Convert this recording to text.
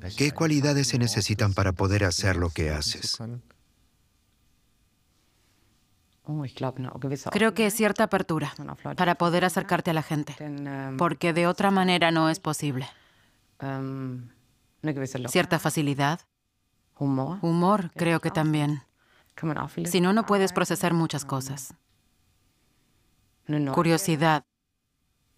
¿Qué cualidades se necesitan para poder hacer lo que haces? Creo que cierta apertura para poder acercarte a la gente, porque de otra manera no es posible. Cierta facilidad, humor, creo que también. Si no, no puedes procesar muchas cosas. Curiosidad.